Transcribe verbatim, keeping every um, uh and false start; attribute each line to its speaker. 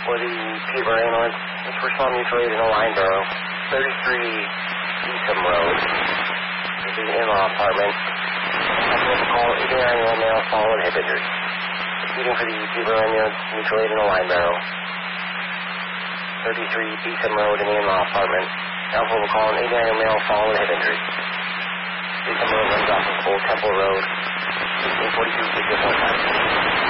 Speaker 1: for the Peterborough ambulance. It's for small mutual aid in a line borough. thirty-three Beetham Road. This is the in-law apartment. Ambulance call eight eight nine one male followed hip injury. Repeating for the Peterborough ambulance, mutual aid in a line borough. thirty-three Beetham Road in the in-law apartment. Alpha will call an eight eight nine male followed hip injury. Beetham Road runs off of Old Temple Road. eighteen forty-two, six eight one five.